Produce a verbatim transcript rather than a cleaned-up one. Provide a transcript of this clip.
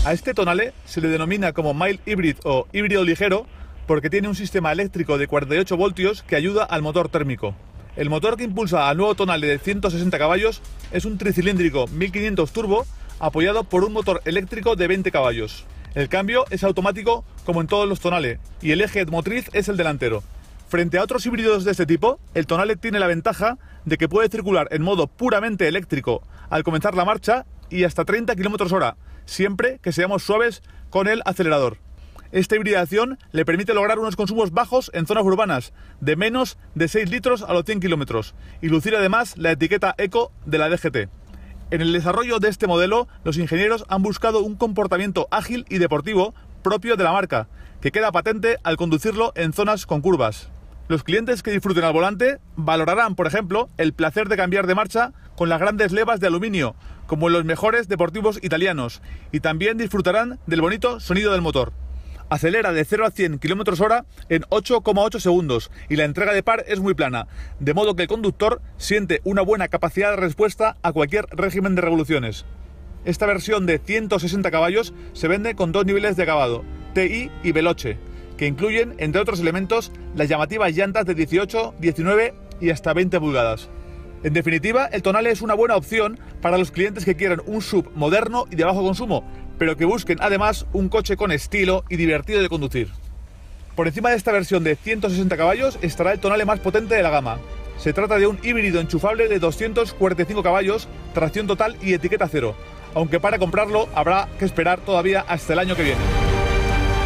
A este tonale se le denomina como mild hybrid o híbrido ligero porque tiene un sistema eléctrico de cuarenta y ocho voltios que ayuda al motor térmico. El motor que impulsa al nuevo tonale de ciento sesenta caballos es un tricilíndrico mil quinientos turbo apoyado por un motor eléctrico de veinte caballos. El cambio es automático como en todos los tonale y el eje motriz es el delantero. Frente a otros híbridos de este tipo, el tonale tiene la ventaja de que puede circular en modo puramente eléctrico al comenzar la marcha y hasta treinta kilómetros hora, siempre que seamos suaves con el acelerador. Esta hibridación le permite lograr unos consumos bajos en zonas urbanas, de menos de seis litros a los cien kilómetros, y lucir además la etiqueta Eco de la D G T. En el desarrollo de este modelo, los ingenieros han buscado un comportamiento ágil y deportivo propio de la marca, que queda patente al conducirlo en zonas con curvas. Los clientes que disfruten al volante valorarán, por ejemplo, el placer de cambiar de marcha con las grandes levas de aluminio, como en los mejores deportivos italianos, y también disfrutarán del bonito sonido del motor. Acelera de cero a cien kilómetros hora en ocho coma ocho segundos y la entrega de par es muy plana, de modo que el conductor siente una buena capacidad de respuesta a cualquier régimen de revoluciones. Esta versión de ciento sesenta caballos se vende con dos niveles de acabado, T I y Veloce, que incluyen, entre otros elementos, las llamativas llantas de dieciocho, diecinueve y hasta veinte pulgadas. En definitiva, el tonale es una buena opción para los clientes que quieran un S U V moderno y de bajo consumo, pero que busquen además un coche con estilo y divertido de conducir. Por encima de esta versión de ciento sesenta caballos estará el tonale más potente de la gama. Se trata de un híbrido enchufable de doscientos cuarenta y cinco caballos, tracción total y etiqueta cero, aunque para comprarlo habrá que esperar todavía hasta el año que viene.